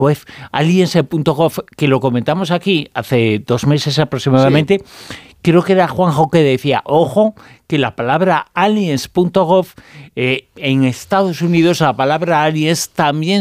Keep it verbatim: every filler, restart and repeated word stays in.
web aliens punto gov, que lo comentamos aquí hace dos meses aproximadamente, sí. Creo que era Juanjo que decía, ojo, que la palabra aliens punto gov, eh, en Estados Unidos la palabra aliens también